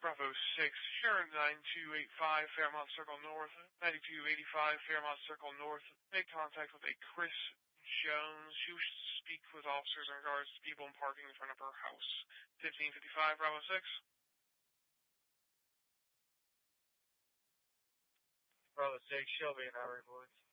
Bravo 6, Sharon 9285 Fairmont Circle North, 9285 Fairmont Circle North. Make contact with a Chris Jones. She wishes to speak with officers in regards to people parking in front of her house. 1555 Bravo 6. Bravo 6, Shelby and I report.